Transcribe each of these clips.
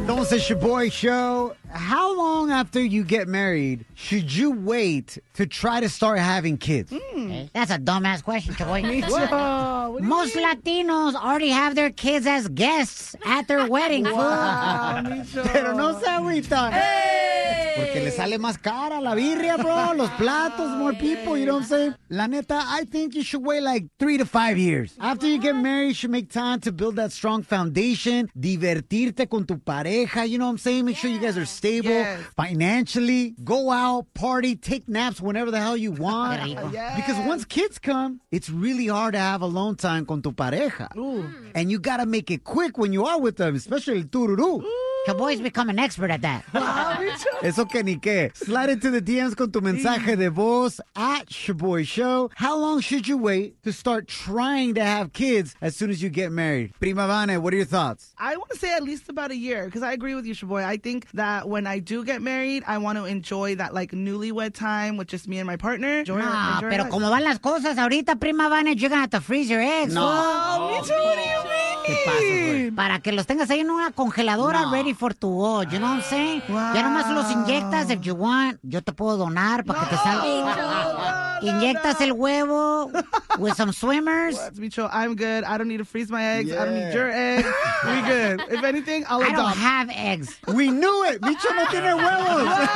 Entonces, your boy show. How long after you get married should you wait to try to start having kids? That's a dumbass question, boy. Most What? Latinos already have their kids as guests at their wedding. Wow, Pero no se agüita. Porque le sale más cara la birria, bro. Los platos, more people, you know what I'm saying? La neta, I think you should wait like 3 to 5 years. After you get married, you should make time to build that strong foundation, divertirte con tu pareja, you know what I'm saying? Make sure you guys are stable financially, go out, party, take naps whenever the hell you want. Because once kids come, it's really hard to have alone time con tu pareja. And you gotta make it quick when you are with them, especially el tururú. Your boy's become an expert at that. Eso que ni qué. Slide into the DMs con tu mensaje de voz at Shaboy Show. How long should you wait to start trying to have kids as soon as you get married? Prima Vane, what are your thoughts? I want to say at least about a year, because I agree with you, Shaboy. I think that when I do get married, I want to enjoy that like newlywed time with just me and my partner. Enjoy Pero life. como van las cosas ahorita, prima Vane, you're gonna have to freeze your eggs. No. Oh, me too. What do you mean? ¿Qué pasa, güey? Para que los tengas ahí en una congeladora No. ready for to go. You know what I'm saying? Ya nomás los inyectas if you want. Yo te puedo donar para que te salga. Inyectas el huevo with some swimmers. Bicho, I'm good. I don't need to freeze my eggs. I don't need your eggs. We good. If anything, I'll I don't adopt. have eggs. We knew it. Bicho no tiene huevos.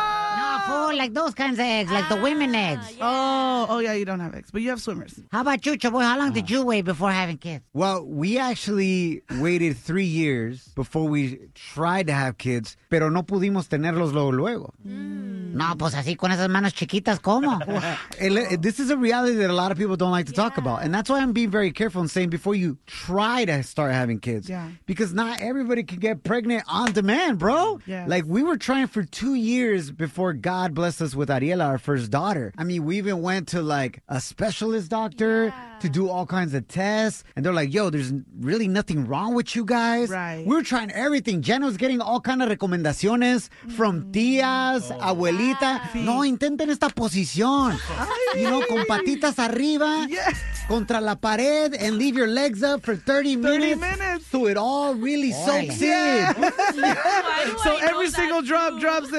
No, fool, like those kinds of eggs, like the women eggs. Oh, yeah, you don't have eggs, but you have swimmers. How about you, Chaboy? How long did you wait before having kids? Well, we actually waited 3 years before we tried to have kids, pero no pudimos tenerlos luego. No, pues así con esas manos chiquitas, ¿cómo? This is a reality that a lot of people don't like to talk about. And that's why I'm being very careful and saying before you try to start having kids. Yeah. Because not everybody can get pregnant on demand, bro. Yeah. Like we were trying for 2 years before God blessed us with Ariela, our first daughter. I mean, we even went to like a specialist doctor to do all kinds of tests. And they're like, yo, there's really nothing wrong with you guys. Right. We were trying everything. Jenna was getting all kind of recomendaciones from tías, abuelita. No, intenten esta posición. You know, con patitas arriba, contra la pared, and leave your legs up for 30 minutes. So it all really soaks in. So every single drop drops in.